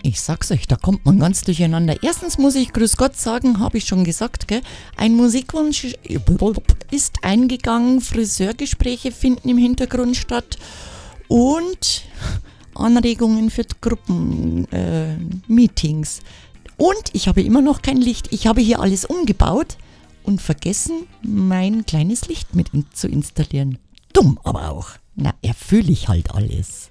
Ich sag's euch, da kommt man ganz durcheinander. Erstens muss ich Grüß Gott sagen, habe ich schon gesagt, gell? Ein Musikwunsch ist eingegangen, Friseurgespräche finden im Hintergrund statt und Anregungen für Gruppenmeetings. Und ich habe immer noch kein Licht. Ich habe hier alles umgebaut und vergessen, mein kleines Licht mit zu installieren. Dumm aber auch. Na, erfülle ich halt alles.